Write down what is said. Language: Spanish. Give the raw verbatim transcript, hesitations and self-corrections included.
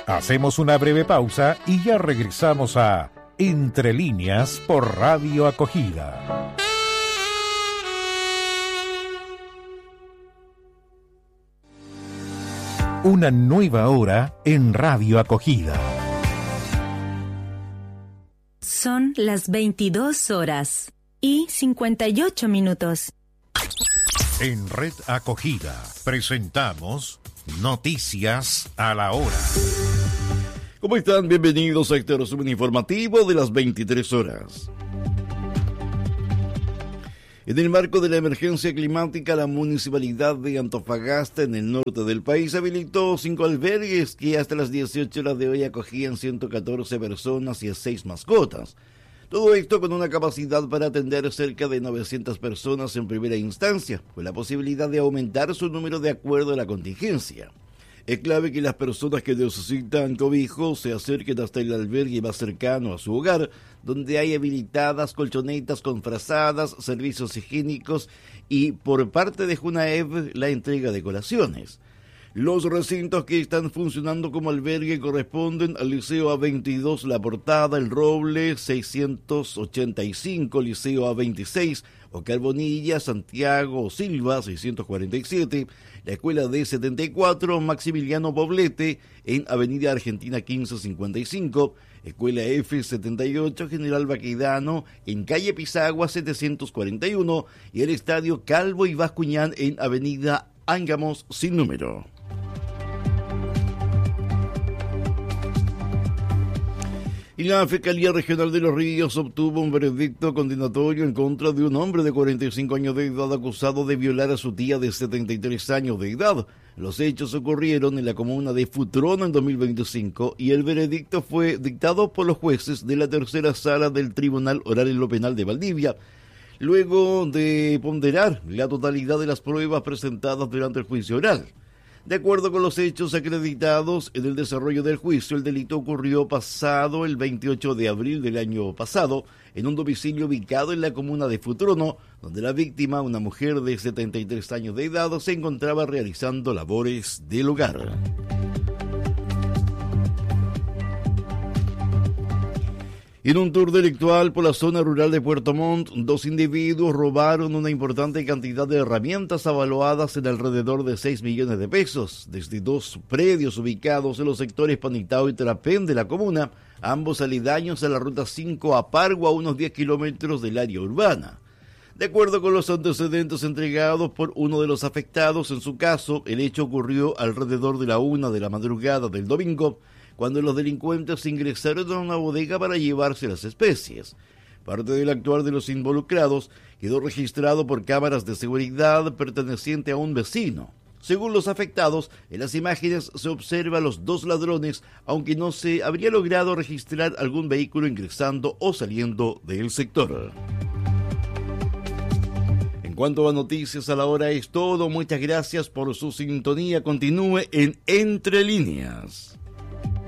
Hacemos una breve pausa y ya regresamos a Entre Líneas por Radio Acogida. Una nueva hora en Radio Acogida. Son las veintidós horas y cincuenta y ocho minutos. En Red Acogida presentamos Noticias a la Hora. ¿Cómo están? Bienvenidos a este resumen informativo de las veintitrés horas. En el marco de la emergencia climática, la Municipalidad de Antofagasta, en el norte del país, habilitó cinco albergues que hasta las dieciocho horas de hoy acogían ciento catorce personas y a seis mascotas. Todo esto con una capacidad para atender cerca de novecientas personas en primera instancia, con la posibilidad de aumentar su número de acuerdo a la contingencia. Es clave que las personas que necesitan cobijo se acerquen hasta el albergue más cercano a su hogar, donde hay habilitadas colchonetas con frazadas, servicios higiénicos y, por parte de Junaev, la entrega de colaciones. Los recintos que están funcionando como albergue corresponden al Liceo A veintidós La Portada, El Roble, seiscientos ochenta y cinco, Liceo A veintiséis, Ocar Bonilla, Santiago Silva, seiscientos cuarenta y siete, la Escuela D setenta y cuatro, Maximiliano Poblete, en Avenida Argentina quince cincuenta y cinco, Escuela F setenta y ocho, General Baquedano, en Calle Pisagua setecientos cuarenta y uno, y el Estadio Calvo y Bascuñán, en Avenida Ángamos sin número. Y la Fiscalía Regional de Los Ríos obtuvo un veredicto condenatorio en contra de un hombre de cuarenta y cinco años de edad acusado de violar a su tía de setenta y tres años de edad. Los hechos ocurrieron en la comuna de Futrón en dos mil veinticinco y el veredicto fue dictado por los jueces de la tercera sala del Tribunal Oral en lo Penal de Valdivia, luego de ponderar la totalidad de las pruebas presentadas durante el juicio oral. De acuerdo con los hechos acreditados en el desarrollo del juicio, el delito ocurrió pasado el veintiocho de abril del año pasado en un domicilio ubicado en la comuna de Futrono, donde la víctima, una mujer de setenta y tres años de edad, se encontraba realizando labores del hogar. En un tour delictual por la zona rural de Puerto Montt, dos individuos robaron una importante cantidad de herramientas avaluadas en alrededor de seis millones de pesos, desde dos predios ubicados en los sectores Panitao y Trapén de la comuna, ambos aledaños a la ruta cinco a Pargo, a unos diez kilómetros del área urbana. De acuerdo con los antecedentes entregados por uno de los afectados, en su caso, el hecho ocurrió alrededor de la una de la madrugada del domingo, cuando los delincuentes ingresaron a una bodega para llevarse las especies. Parte del actuar de los involucrados quedó registrado por cámaras de seguridad perteneciente a un vecino. Según los afectados, en las imágenes se observa a los dos ladrones, aunque no se habría logrado registrar algún vehículo ingresando o saliendo del sector. En cuanto a noticias a la hora es todo. Muchas gracias por su sintonía. Continúe en Entre Líneas.